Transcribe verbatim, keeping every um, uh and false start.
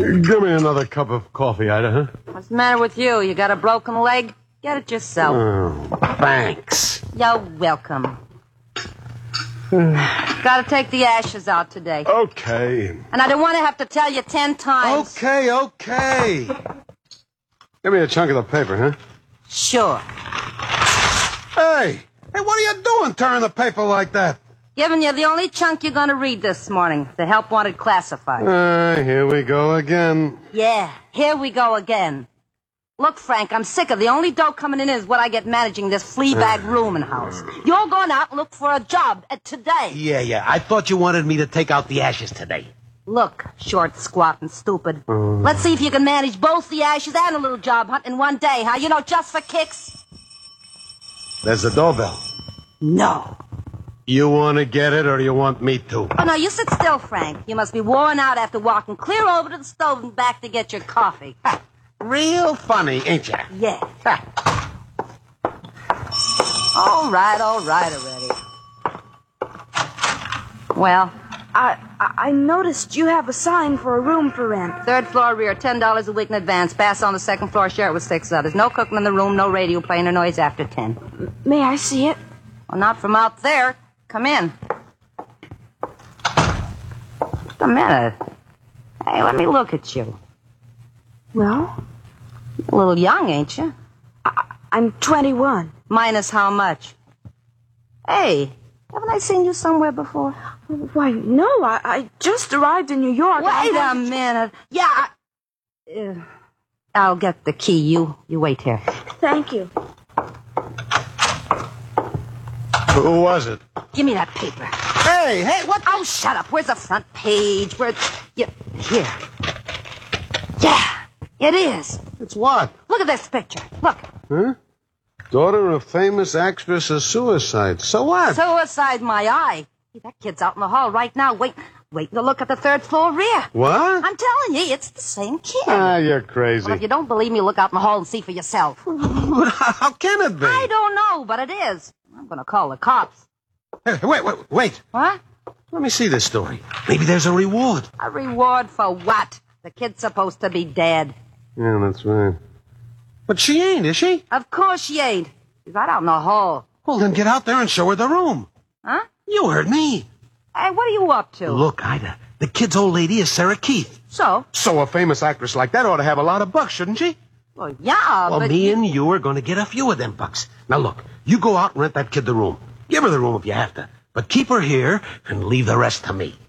Give me another cup of coffee, Ida, huh? What's the matter with you? You got a broken leg? Get it yourself. Oh, thanks. You're welcome. Gotta take the ashes out today. Okay. And I don't want to have to tell you ten times. Okay, okay. Give me a chunk of the paper, huh? Sure. Hey! Hey, what are you doing tearing the paper like that? Giving you the only chunk you're gonna read this morning. The help wanted classified. Ah, uh, here we go again. Yeah, here we go again. Look, Frank, I'm sick of the only dough coming in is what I get managing this flea bag rooming house. You're going out and look for a job uh, today. Yeah, yeah. I thought you wanted me to take out the ashes today. Look, short, squat, and stupid. Mm. Let's see if you can manage both the ashes and a little job hunt in one day, huh? You know, just for kicks. There's the doorbell. No. You want to get it, or do you want me to? Oh, no, you sit still, Frank. You must be worn out after walking clear over to the stove and back to get your coffee. Ha. Real funny, ain't ya? Yeah. all right, all right already. Well... I, I noticed you have a sign for a room for rent. Third floor rear, ten dollars a week in advance. Pass on the second floor, share it with six others. No cooking in the room, no radio playing or noise after ten. M- may I see it? Well, not from out there. Come in. Just a minute. Hey, let me look at you. Well? A little young, ain't you? I, I'm twenty-one. Minus how much? Hey, haven't I seen you somewhere before? Why, no, I, I just arrived in New York. Wait a minute. Yeah, I, uh, I'll get the key. You you wait here. Thank you. Who was it? Give me that paper. Hey, hey, what? Oh, shut up. Where's the front page? Where? Yeah, here. Yeah, it is. It's what? Look at this picture. Look. Huh? Daughter of famous actress of suicide. So what? Suicide, my eye. Hey, that kid's out in the hall right now. Wait, wait to look at the third floor rear. What? I'm telling you, it's the same kid. Ah, you're crazy. Well, if you don't believe me, look out in the hall and see for yourself. How can it be? I don't know, but it is. I'm going to call the cops. Hey, wait, wait, wait. What? Let me see this story. Maybe there's a reward. A reward for what? The kid's supposed to be dead. Yeah, that's right. But she ain't, is she? Of course she ain't. She's right out in the hall. Well, then get out there and show her the room. Huh? You heard me. Hey, what are you up to? Look, Ida, the kid's old lady is Sarah Keith. So? So a famous actress like that ought to have a lot of bucks, shouldn't she? Well, yeah, Well, but... me you... and you are going to get a few of them bucks. Now, look, you go out and rent that kid the room. Give her the room if you have to. But keep her here and leave the rest to me.